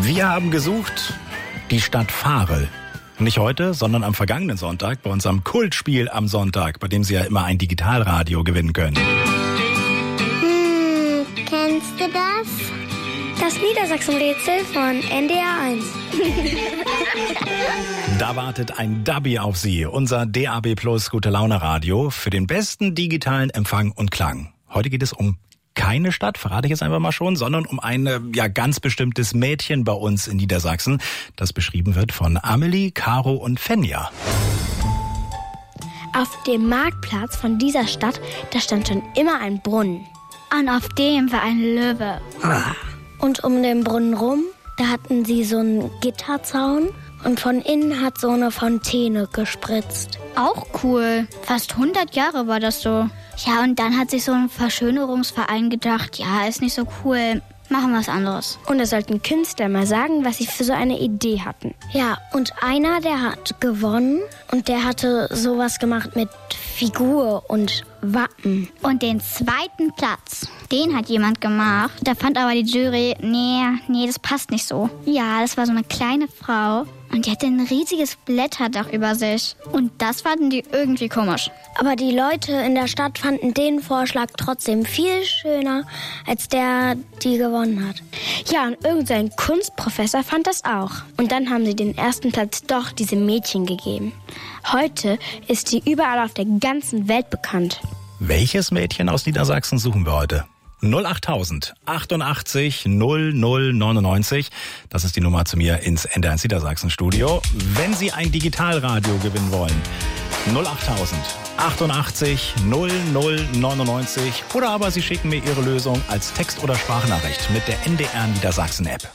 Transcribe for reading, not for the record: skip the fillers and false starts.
Wir haben gesucht die Stadt Varel. Nicht heute, sondern am vergangenen Sonntag bei unserem Kultspiel am Sonntag, bei dem Sie ja immer ein Digitalradio gewinnen können. Kennst du das? Das Niedersachsen-Rätsel von NDR 1. Da wartet ein Dubby auf Sie, unser DAB Plus Gute-Laune-Radio für den besten digitalen Empfang und Klang. Heute geht es um keine Stadt, verrate ich jetzt einfach mal schon, sondern um ein ganz bestimmtes Mädchen bei uns in Niedersachsen, das beschrieben wird von Amelie, Caro und Fenja. Auf dem Marktplatz von dieser Stadt, da stand schon immer ein Brunnen. Und auf dem war ein Löwe. Und um den Brunnen rum, da hatten sie so einen Gitterzaun und von innen hat so eine Fontäne gespritzt. Auch cool. Fast 100 Jahre war das so. Ja, und dann hat sich so ein Verschönerungsverein gedacht, ja, ist nicht so cool, machen wir was anderes. Und da sollten Künstler mal sagen, was sie für so eine Idee hatten. Ja, und einer, der hat gewonnen und der hatte sowas gemacht mit Figur und Wappen. Und den zweiten Platz, den hat jemand gemacht. Da fand aber die Jury, nee, das passt nicht so. Ja, das war so eine kleine Frau und die hatte ein riesiges Blätterdach über sich. Und das fanden die irgendwie komisch. Aber die Leute in der Stadt fanden den Vorschlag trotzdem viel schöner, als der, die gewonnen hat. Ja, und irgendein Kunstprofessor fand das auch. Und dann haben sie den ersten Platz doch diesem Mädchen gegeben. Heute ist sie überall auf der ganzen Welt bekannt. Welches Mädchen aus Niedersachsen suchen wir heute? 08000 88 0099. Das ist die Nummer zu mir ins NDR1 Niedersachsen Studio. Wenn Sie ein Digitalradio gewinnen wollen, 08000 88 0099. Oder aber Sie schicken mir Ihre Lösung als Text- oder Sprachnachricht mit der NDR Niedersachsen App.